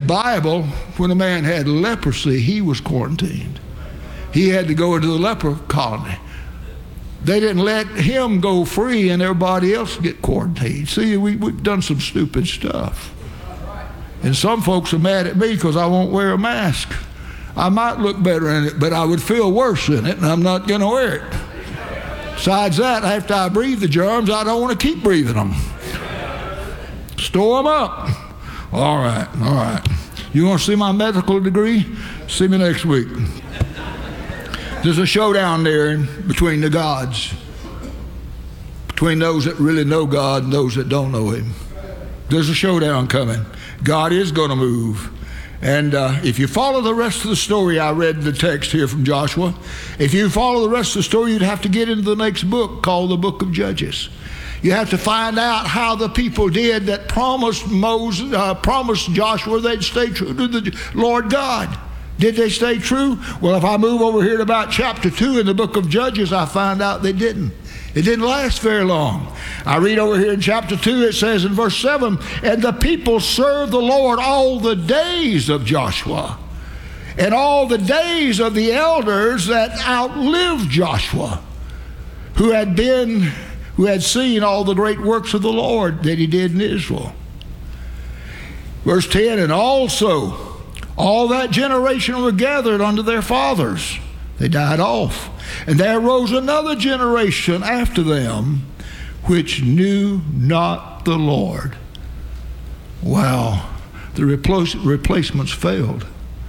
Bible, when a man had leprosy, he was quarantined. He had to go into the leper colony. They didn't let him go free and everybody else get quarantined. See, we've done some stupid stuff. And some folks are mad at me because I won't wear a mask. I might look better in it, but I would feel worse in it, and I'm not going to wear it. Besides that, after I breathe the germs, I don't want to keep breathing them. Store them up. All right. You want to see my medical degree? See me next week. There's a showdown there between the gods, between those that really know God and those that don't know Him. There's a showdown coming. God is going to move. And if you follow the rest of the story, I read the text here from Joshua. If you follow the rest of the story, you'd have to get into the next book called the Book of Judges. You have to find out how the people did that promised Joshua they'd stay true to the Lord God. Did they stay true? Well, if I move over here to about chapter 2 in the book of Judges, I find out they didn't. It didn't last very long. I read over here in chapter 2, it says in verse 7, and the people served the Lord all the days of Joshua and all the days of the elders that outlived Joshua, who had seen all the great works of the Lord that He did in Israel. Verse 10, and also all that generation were gathered unto their fathers. They died off. And there arose another generation after them, which knew not the Lord. Wow. The replacements failed.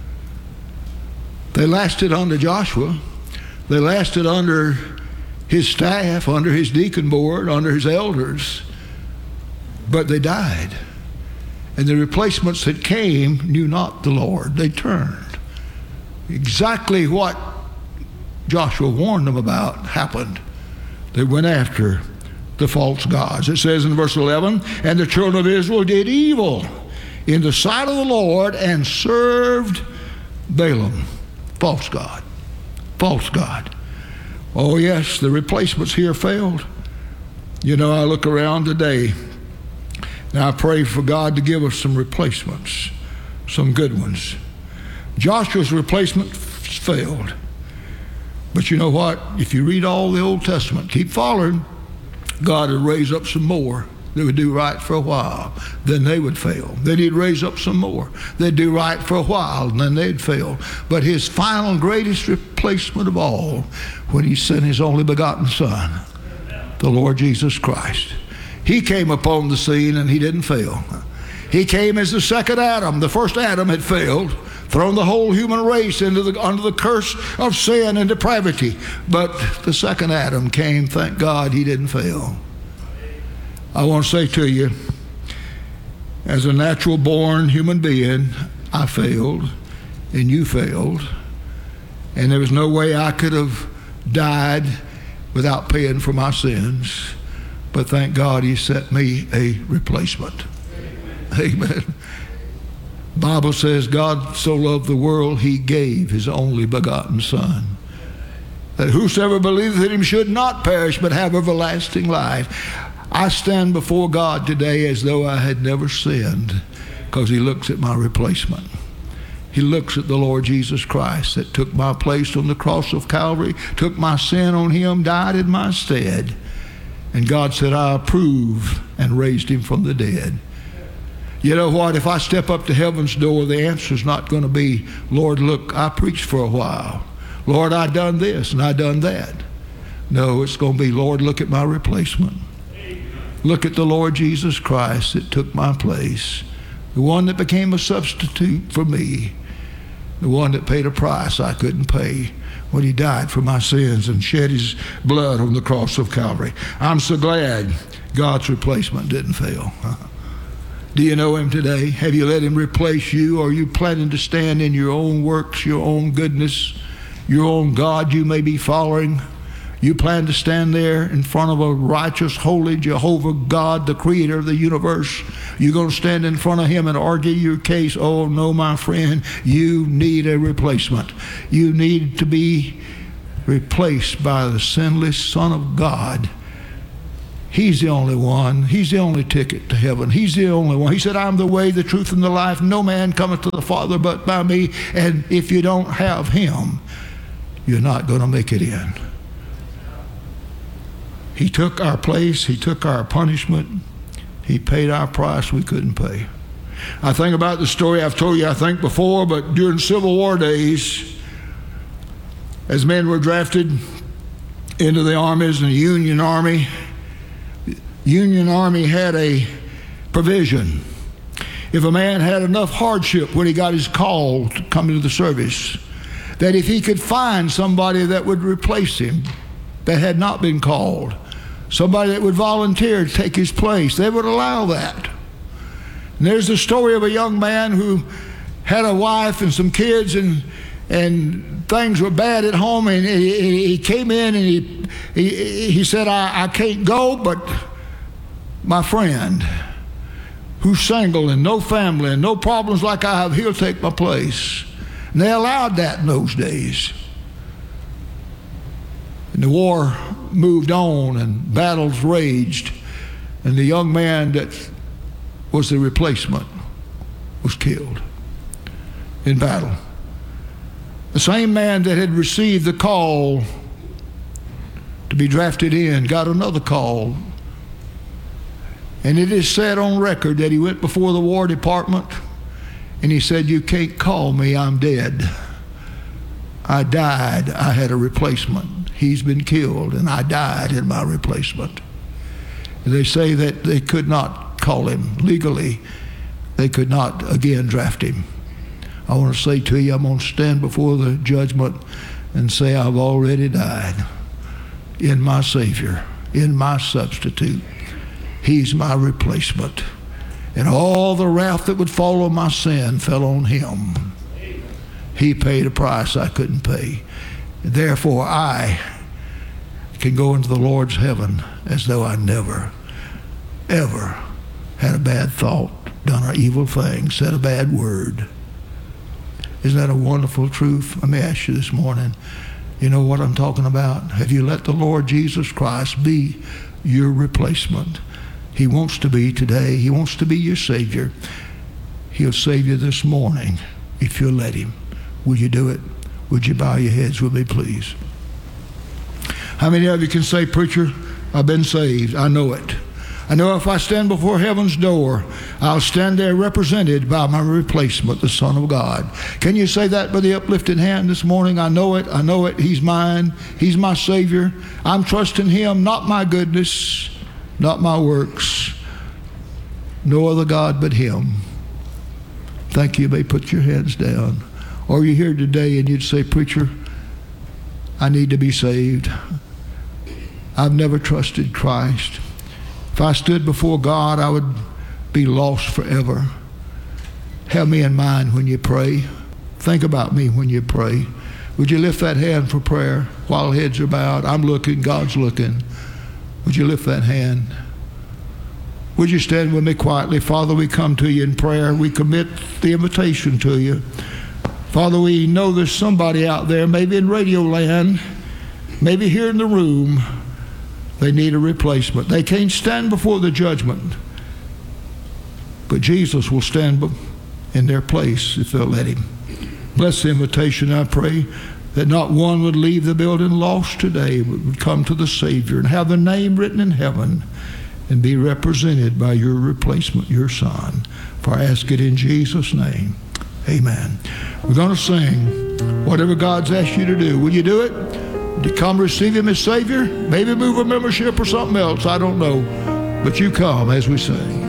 They lasted under Joshua. They lasted under his staff, under his deacon board, under his elders. But they died. And the replacements that came knew not the Lord. They turned. Exactly what Joshua warned them about happened. They went after the false gods. It says in verse 11, and the children of Israel did evil in the sight of the Lord and served Balaam, false god. False god. Oh yes, the replacements here failed. You know, I look around today, and I pray for God to give us some replacements, some good ones. Joshua's replacement failed. But you know what? If you read all the Old Testament, keep following, God would raise up some more that would do right for a while. Then they would fail. Then He'd raise up some more. They'd do right for a while, and then they'd fail. But His final greatest replacement of all, when He sent His only begotten Son, the Lord Jesus Christ. He came upon the scene and He didn't fail. He came as the second Adam. The first Adam had failed, thrown the whole human race under the curse of sin and depravity. But the second Adam came, thank God he didn't fail. I want to say to you, as a natural born human being, I failed and you failed. And there was no way I could have died without paying for my sins. But thank God He sent me a replacement. Amen. Bible says God so loved the world He gave His only begotten Son, that whosoever believeth in Him should not perish but have everlasting life. I stand before God today as though I had never sinned, because He looks at my replacement. He looks at the Lord Jesus Christ that took my place on the cross of Calvary, took my sin on Him, died in my stead. And God said, I approve, and raised Him from the dead. You know what? If I step up to heaven's door, the answer's not going to be, Lord, look, I preached for a while. Lord, I done this and I done that. No, it's going to be, Lord, look at my replacement. Look at the Lord Jesus Christ that took my place, the one that became a substitute for me, the one that paid a price I couldn't pay when He died for my sins and shed His blood on the cross of Calvary. I'm so glad God's replacement didn't fail. Do you know Him today? Have you let Him replace you? Or are you planning to stand in your own works, your own goodness, your own God you may be following? You plan to stand there in front of a righteous, holy Jehovah God, the creator of the universe? You're going to stand in front of Him and argue your case? Oh, no, my friend, you need a replacement. You need to be replaced by the sinless Son of God. He's the only one. He's the only ticket to heaven. He's the only one. He said, I'm the way, the truth, and the life. No man cometh to the Father but by me. And if you don't have him, you're not going to make it in. He took our place. He took our punishment. He paid our price we couldn't pay. I think about the story I've told you, I think, before, but during Civil War days, as men were drafted into the armies and the Union Army had a provision. If a man had enough hardship when he got his call to come into the service, that if he could find somebody that would replace him that had not been called, somebody that would volunteer to take his place, they would allow that. And there's the story of a young man who had a wife and some kids, and things were bad at home, and he came in and he said, I can't go, but my friend who's single and no family and no problems like I have, he'll take my place. And they allowed that in those days. And the war moved on and battles raged, and the young man that was the replacement was killed in battle. The same man that had received the call to be drafted in got another call. And it is said on record that he went before the War Department and he said, you can't call me, I'm dead. I died, I had a replacement. He's been killed and I died in my replacement. And they say that they could not call him legally. They could not again draft him. I want to say to you, I'm going to stand before the judgment and say I've already died in my Savior, in my substitute. He's my replacement. And all the wrath that would fall on my sin fell on him. He paid a price I couldn't pay. Therefore, I can go into the Lord's heaven as though I never, ever had a bad thought, done an evil thing, said a bad word. Isn't that a wonderful truth? Let me ask you this morning, you know what I'm talking about? Have you let the Lord Jesus Christ be your replacement? He wants to be today. He wants to be your Savior. He'll save you this morning if you'll let him. Will you do it? Would you bow your heads with me, please? How many of you can say, preacher, I've been saved? I know it. I know if I stand before heaven's door, I'll stand there represented by my replacement, the Son of God. Can you say that with the uplifted hand this morning? I know it. I know it. He's mine. He's my Savior. I'm trusting him, not my goodness, not my works, no other God but him. Thank you. You may put your heads down. Or you're here today and you'd say, preacher, I need to be saved. I've never trusted Christ. If I stood before God, I would be lost forever. Have me in mind when you pray. Think about me when you pray. Would you lift that hand for prayer while heads are bowed? I'm looking, God's looking. Would you lift that hand? Would you stand with me quietly? Father, we come to you in prayer. We commit the invitation to you. Father, we know there's somebody out there, maybe in Radio Land, maybe here in the room, they need a replacement. They can't stand before the judgment, but Jesus will stand in their place if they'll let him. Bless the invitation, I pray, that not one would leave the building lost today, but would come to the Savior and have their name written in heaven and be represented by your replacement, your Son. For I ask it in Jesus' name. Amen. We're going to sing whatever God's asked you to do. Will you do it? To come receive him as Savior? Maybe move a membership or something else. I don't know. But you come as we sing.